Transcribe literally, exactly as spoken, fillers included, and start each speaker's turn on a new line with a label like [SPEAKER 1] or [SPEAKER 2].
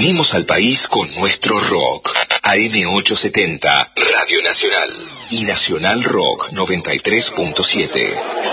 [SPEAKER 1] Unimos al país con nuestro rock. A M ochocientos setenta, Radio Nacional. Y Nacional Rock noventa y tres punto siete.